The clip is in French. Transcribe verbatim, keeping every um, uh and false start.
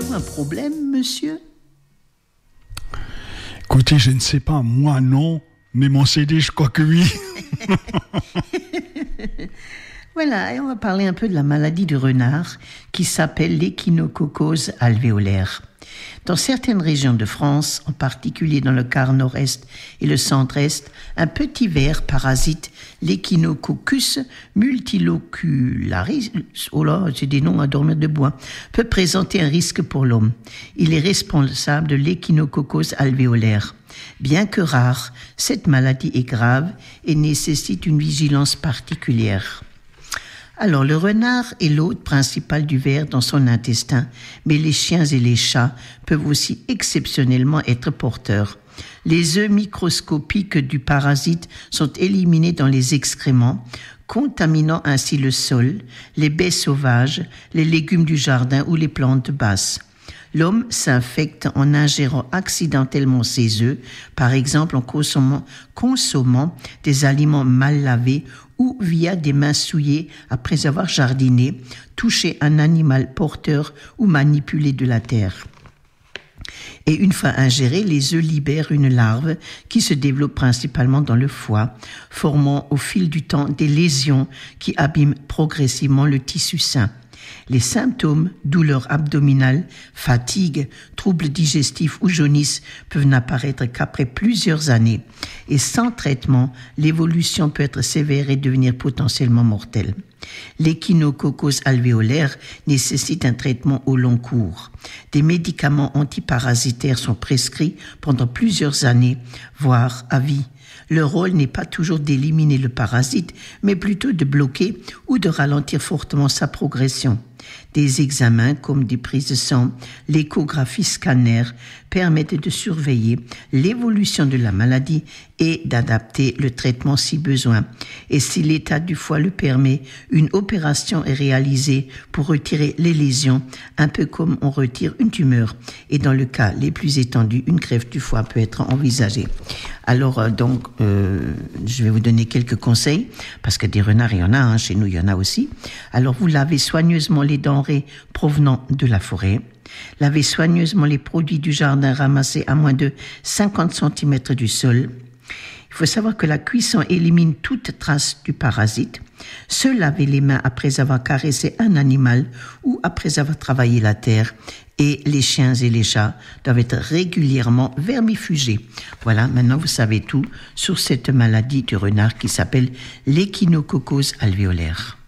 Avez-vous un problème, monsieur ? Écoutez, je ne sais pas, moi non, mais mon C D, je crois que oui. Voilà, et on va parler un peu de la maladie du renard qui s'appelle l'échinococose alvéolaire. Dans certaines régions de France, en particulier dans le quart nord-est et le centre-est, un petit ver parasite, l'Echinococcus multilocularis, oh là, c'est des noms à dormir debout, hein, peut présenter un risque pour l'homme. Il est responsable de l'échinococose alvéolaire. Bien que rare, cette maladie est grave et nécessite une vigilance particulière. Alors, le renard est l'hôte principal du ver dans son intestin, mais les chiens et les chats peuvent aussi exceptionnellement être porteurs. Les œufs microscopiques du parasite sont éliminés dans les excréments, contaminant ainsi le sol, les baies sauvages, les légumes du jardin ou les plantes basses. L'homme s'infecte en ingérant accidentellement ses œufs, par exemple en consommant, consommant des aliments mal lavés ou via des mains souillées après avoir jardiné, touché un animal porteur ou manipulé de la terre. Et une fois ingérés, les œufs libèrent une larve qui se développe principalement dans le foie, formant au fil du temps des lésions qui abîment progressivement le tissu sain. Les symptômes, douleurs abdominales, fatigue, troubles digestifs ou jaunisse peuvent n'apparaître qu'après plusieurs années. Et sans traitement, l'évolution peut être sévère et devenir potentiellement mortelle. L'échinococose alvéolaire nécessite un traitement au long cours. Des médicaments antiparasitaires sont prescrits pendant plusieurs années, voire à vie. Leur rôle n'est pas toujours d'éliminer le parasite, mais plutôt de bloquer ou de ralentir fortement sa progression. Des examens comme des prises de sang, l'échographie scanner permettent de surveiller l'évolution de la maladie et d'adapter le traitement si besoin. Et si l'état du foie le permet, une opération est réalisée pour retirer les lésions, un peu comme on retire une tumeur. Et dans le cas les plus étendus, une greffe du foie peut être envisagée. Alors euh, donc, euh, je vais vous donner quelques conseils, parce que des renards, il y en a, hein, chez nous il y en a aussi. Alors vous lavez soigneusement les denrées provenant de la forêt. Lavez soigneusement les produits du jardin ramassés à moins de cinquante centimètres du sol. Il faut savoir que la cuisson élimine toute trace du parasite. Se laver les mains après avoir caressé un animal ou après avoir travaillé la terre. Et les chiens et les chats doivent être régulièrement vermifugés. Voilà, maintenant vous savez tout sur cette maladie du renard qui s'appelle l'échinococose alvéolaire.